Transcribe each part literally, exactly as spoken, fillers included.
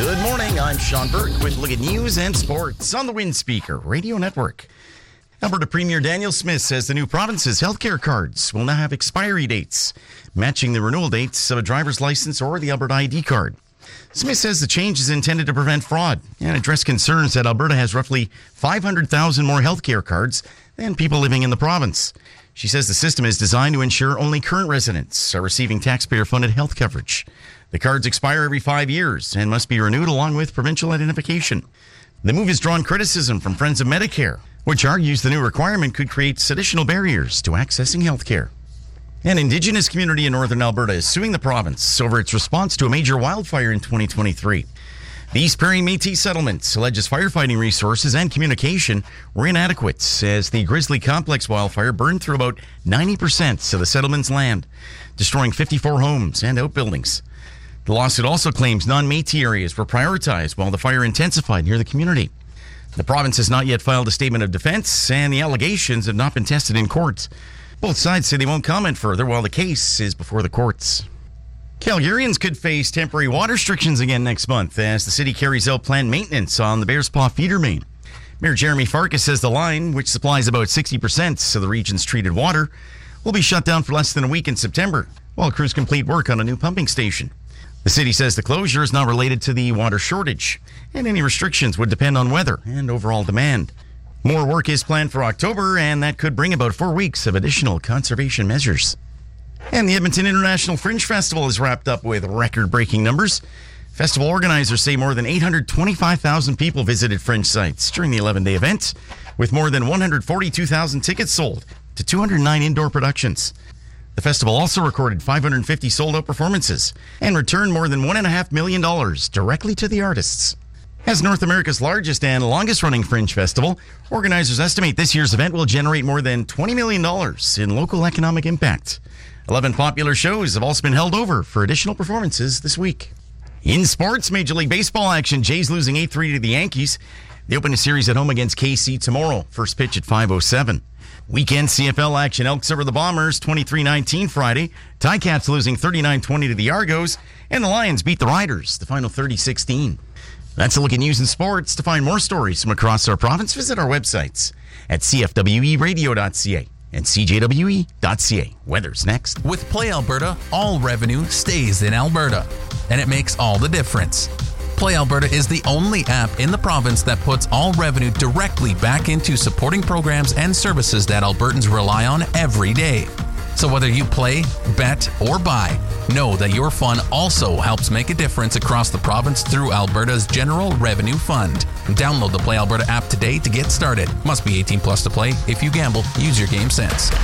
Good morning, I'm Sean Burke with Look at News and Sports on the Wind Speaker Radio Network. Alberta Premier Daniel Smith says the new province's healthcare cards will now have expiry dates, matching the renewal dates of a driver's license or the Alberta I D card. Smith says the change is intended to prevent fraud and address concerns that Alberta has roughly five hundred thousand more healthcare cards than people living in the province. She says the system is designed to ensure only current residents are receiving taxpayer-funded health coverage. The cards expire every five years and must be renewed along with provincial identification. The move has drawn criticism from Friends of Medicare, which argues the new requirement could create additional barriers to accessing health care. An Indigenous community in northern Alberta is suing the province over its response to a major wildfire in twenty twenty-three. The East Prairie Métis settlement alleges firefighting resources and communication were inadequate as the Grizzly Complex wildfire burned through about ninety percent of the settlement's land, destroying fifty-four homes and outbuildings. The lawsuit also claims non-Métis areas were prioritized while the fire intensified near the community. The province has not yet filed a statement of defense, and the allegations have not been tested in court. Both sides say they won't comment further while the case is before the courts. Calgarians could face temporary water restrictions again next month as the city carries out planned maintenance on the Bears Paw feeder main. Mayor Jeremy Farkas says the line, which supplies about sixty percent of the region's treated water, will be shut down for less than a week in September while crews complete work on a new pumping station. The city says the closure is not related to the water shortage, and any restrictions would depend on weather and overall demand. More work is planned for October, and that could bring about four weeks of additional conservation measures. And the Edmonton International Fringe Festival is wrapped up with record-breaking numbers. Festival organizers say more than eight hundred twenty-five thousand people visited Fringe sites during the eleven-day event, with more than one hundred forty-two thousand tickets sold to two hundred nine indoor productions. The festival also recorded five hundred fifty sold-out performances and returned more than one point five million dollars directly to the artists. As North America's largest and longest-running Fringe Festival, organizers estimate this year's event will generate more than twenty million dollars in local economic impact. Eleven popular shows have also been held over for additional performances this week. In sports, Major League Baseball action, Jays losing eight three to the Yankees. They open a series at home against K C tomorrow. First pitch at five oh seven. Weekend C F L action, Elks over the Bombers, twenty-three nineteen Friday. Ticats losing thirty-nine twenty to the Argos. And the Lions beat the Riders, the final thirty sixteen. That's a look at news and sports. To find more stories from across our province, visit our websites at c f w e radio dot c a and c j w e dot c a. Weather's next. With Play Alberta, all revenue stays in Alberta, and it makes all the difference. Play Alberta is the only app in the province that puts all revenue directly back into supporting programs and services that Albertans rely on every day. So whether you play, bet, or buy, know that your fun also helps make a difference across the province through Alberta's General Revenue Fund. Download the Play Alberta app today to get started. Must be eighteen plus to play. If you gamble, use your game sense.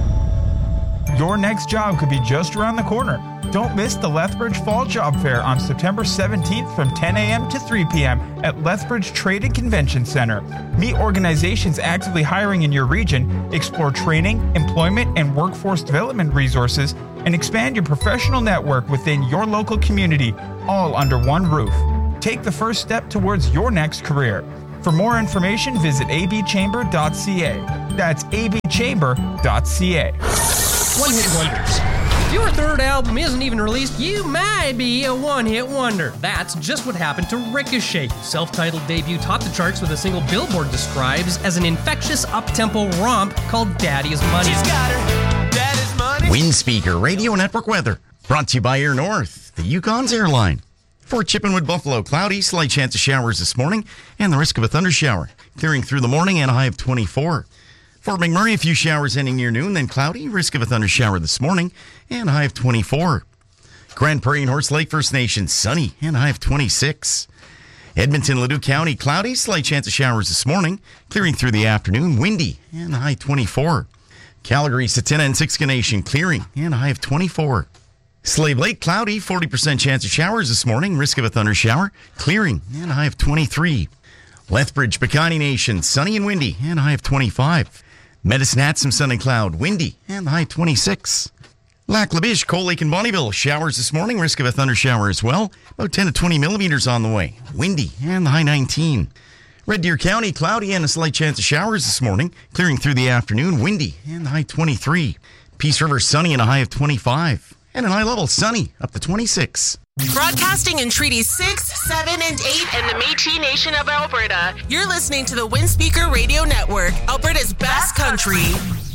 Your next job could be just around the corner. Don't miss the Lethbridge Fall Job Fair on September seventeenth from ten a.m. to three p.m. at Lethbridge Trade and Convention Center. Meet organizations actively hiring in your region, explore training, employment, and workforce development resources, and expand your professional network within your local community, all under one roof. Take the first step towards your next career. For more information, visit a b chamber dot c a. That's a b chamber dot c a. One-hit wonders. If your third album isn't even released, you might be a one-hit wonder. That's just what happened to Ricochet, whose self-titled debut topped the charts with a single Billboard describes as an infectious up-tempo romp called Daddy's Money. She's got her daddy's money. Wind Speaker Radio Network weather brought to you by Air North, the Yukon's airline. For Chippenwood, Buffalo, cloudy, slight chance of showers this morning, and the risk of a thundershower. Clearing through the morning and a high of twenty-four. Fort McMurray, a few showers ending near noon, then cloudy, risk of a thundershower this morning, and a high of twenty-four. Grand Prairie and Horse Lake First Nation, sunny, and a high of twenty-six. Edmonton, Leduc County, cloudy, slight chance of showers this morning, clearing through the afternoon, windy, and a high of twenty-four. Calgary, Satina, and Siksika Nation, clearing, and a high of twenty-four. Slave Lake, cloudy, forty percent chance of showers this morning, risk of a thundershower, clearing, and a high of twenty-three. Lethbridge, Pecani Nation, sunny and windy, and a high of twenty-five. Medicine Hat, some sun and cloud, windy, and the high twenty-six. Lac La Biche, Cold Lake, and Bonnyville, showers this morning, risk of a thundershower as well, about ten to twenty millimeters on the way, windy, and the high nineteen. Red Deer County, cloudy and a slight chance of showers this morning, clearing through the afternoon, windy, and the high twenty-three. Peace River, sunny and a high of twenty-five. And an high level, sunny, up to twenty-six. Broadcasting in Treaties six, seven, and eight and the Métis Nation of Alberta. You're listening to the Windspeaker Radio Network, Alberta's best country.